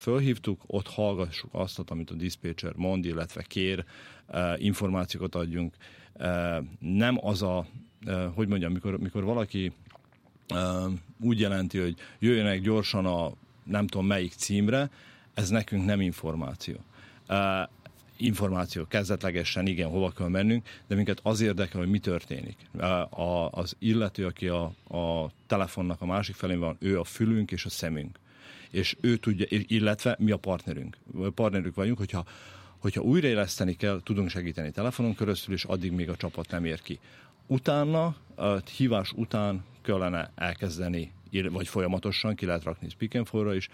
fölhívtuk, ott hallgassuk azt, amit a diszpécser mond, illetve kér, információkat adjunk. Nem az hogy mondjam, mikor valaki úgy jelenti, hogy jöjjenek gyorsan a nem tudom melyik címre, ez nekünk nem információ. Információ kezdetlegesen, igen, hova kell mennünk, de minket az érdekel, hogy mi történik. Az illető, aki a telefonnak a másik felén van, ő a fülünk és a szemünk. És ő tudja, illetve mi a partnerünk. Partnerük vagyunk, hogyha újraéleszteni kell, tudunk segíteni telefonon keresztül, és addig még a csapat nem ér ki. Utána, a hívás után kellene elkezdeni, vagy folyamatosan ki lehet rakni Speak and Phone-ra is,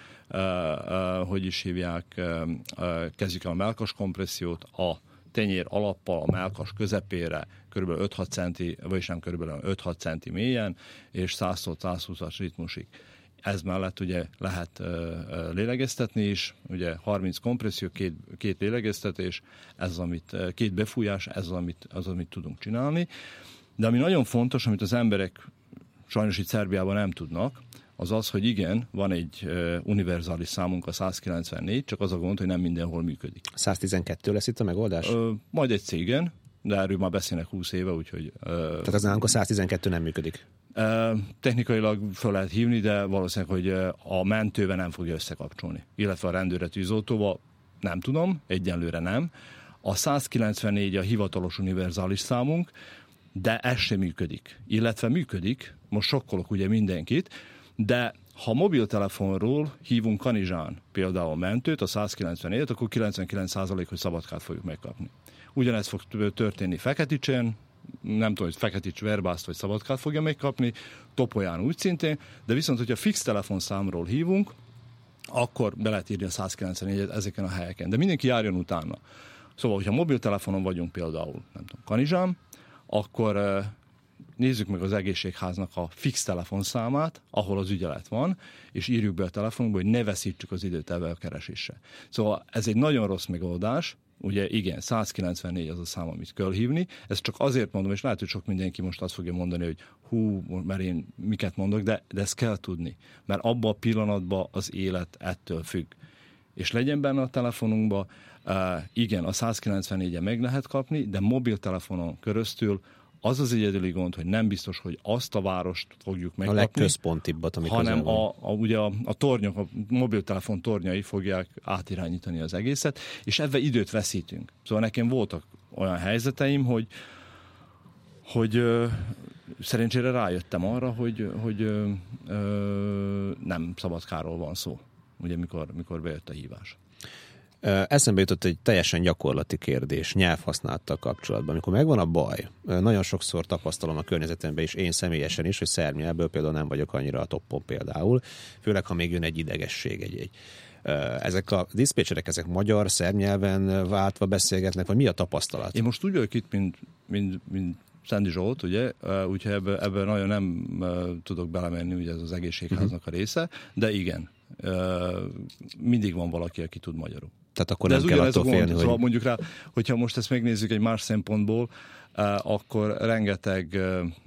hogy is hívják, kezdjük el a mellkas kompressziót, a tenyér alappal a mellkas közepére kb. 5-6 centi, vagyis nem kb. 5-6 centi mélyen, és 100-120-as ritmusig. Ez mellett ugye lehet lélegeztetni is, ugye 30 kompresszió, két lélegeztetés, ez amit, 2 befújás, ez az, amit tudunk csinálni. De ami nagyon fontos, amit az emberek sajnos itt Szerbiában nem tudnak, az, hogy igen, van egy univerzális számunk, a 194, csak az a gond, hogy nem mindenhol működik. 112 lesz itt a megoldás? Majd egy cégen, de erről már beszélnek 20 éve, úgyhogy... Tehát az nálunk a 112 nem működik? Technikailag fel lehet hívni, de valószínűleg, hogy a mentővel nem fogja összekapcsolni. Illetve a rendőre tűzoltóval nem tudom, egyenlőre nem. A 194 a hivatalos univerzális számunk, de ez sem működik. Illetve működik, most sokkolok ugye mindenkit, de ha mobiltelefonról hívunk kanizsán például mentőt, a 194-et, akkor 99% hogy Szabadkát fogjuk megkapni. Ugyanez fog történni Feketicsen, nem tudom, hogy Feketics Verbászt vagy Szabadkát fogja megkapni, Topolyán úgy szintén, de viszont, hogyha fix telefonszámról hívunk, akkor be lehet írni a 194-et ezeken a helyeken. De mindenki járjon utána. Szóval, hogyha mobiltelefonon vagyunk például, nem tudom, kanizsán, akkor nézzük meg az egészségháznak a fix telefonszámát, ahol az ügyelet van, és írjuk be a telefonunkba, hogy ne veszítsük az időt ebben a keresésre. Szóval ez egy nagyon rossz megoldás, ugye igen, 194 az a szám, amit kell hívni, ezt csak azért mondom, és lehet, hogy sok mindenki most azt fogja mondani, hogy mert én miket mondok, de ezt kell tudni, mert abban a pillanatban az élet ettől függ. És legyen benne a telefonunkban, igen, a 194-en meg lehet kapni, de mobiltelefonon keresztül az az egyedüli gond, hogy nem biztos, hogy azt a várost fogjuk megkapni. A legközpontibbat, amikor hanem ugye a tornyok, a mobiltelefon tornyai fogják átirányítani az egészet, és ebben időt veszítünk. Szóval nekem voltak olyan helyzeteim, hogy szerencsére rájöttem arra, hogy nem Szabadkáról van szó, ugye mikor bejött a hívás. Eszembe jutott egy teljesen gyakorlati kérdés nyelvhasználattal kapcsolatban. Amikor megvan a baj, nagyon sokszor tapasztalom a környezetemben is, én személyesen is, hogy szerb nyelvből például nem vagyok annyira a toppon például, főleg ha még jön egy idegesség, ezek a diszpécserek, ezek magyar, szerb nyelven váltva beszélgetnek, vagy mi a tapasztalat? Én most úgy vagyok itt, mint Szendi Zsolt, ugye, úgyhogy ebben nagyon nem tudok belemenni, ugye ez az egészségháznak a része, de igen, mindig van valaki, aki tud magyarul. Tehát akkor nem kell attól félni, hogy... Szóval mondjuk rá, hogyha most ezt megnézzük egy más szempontból, akkor rengeteg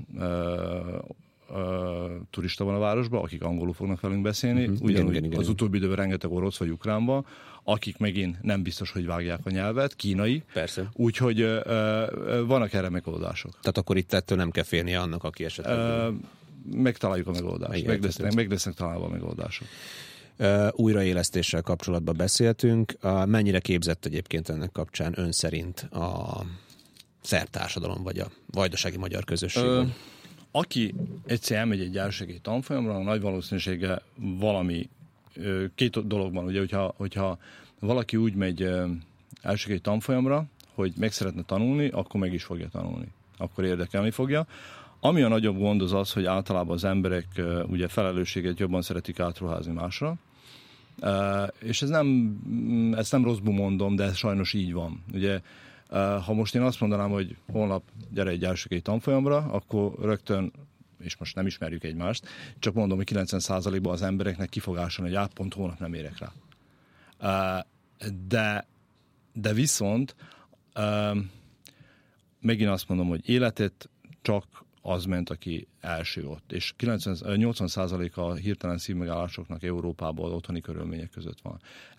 turista van a városban, akik angolul fognak velünk beszélni, ugyanúgy igen. Az utóbbi időben rengeteg orosz vagy ukrán van, akik megint nem biztos, hogy vágják a nyelvet, kínai. Persze. Úgyhogy vannak erre megoldások. Tehát akkor itt ettől nem kell félnie annak, aki esetleg... Megtaláljuk a megoldást. Meg lesznek találva a megoldások. Újraélesztéssel kapcsolatban beszéltünk. Mennyire képzett egyébként ennek kapcsán ön szerint a szerb társadalom, vagy a vajdasági magyar közösség? Aki egyszer elmegy egy elsősegély tanfolyamra, a nagy valószínűsége valami, két dologban, ugye, hogyha valaki úgy megy elsősegély tanfolyamra, hogy meg szeretne tanulni, akkor meg is fogja tanulni. Akkor érdekelni fogja. Ami a nagyobb gond az, hogy általában az emberek ugye felelősséget jobban szeretik átruházni másra, és ezt nem rosszul mondom, de ez sajnos így van. Ugye, ha most én azt mondanám, hogy holnap gyere egy elsősegély tanfolyamra, akkor rögtön, és most nem ismerjük egymást, csak mondom, hogy 90%-ban az embereknek kifogáson, hogy pont holnap nem érek rá. De viszont megint azt mondom, hogy életet csak az ment, aki első ott. És 80% a hirtelen szívmegállásoknak Európában otthoni körülmények között van.